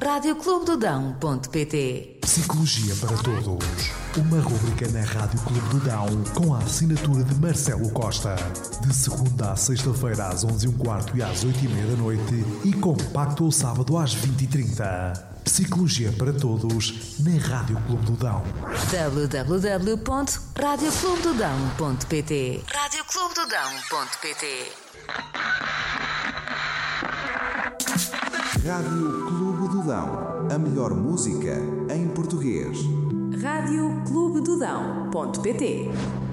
radioclubedodão.pt. Psicologia para Todos. Uma rubrica na Rádio Clube do Dão com a assinatura de Marcelo Costa. De segunda à sexta-feira às 11h15 e às 8h30 da noite e compacto ao sábado às 20h30. Psicologia para Todos na Rádio Clube do Dão. www.radioclubedodão.pt. radioclubedodão.pt. Rádio Clube do Dão. A melhor música em português. radioclubedodão.pt.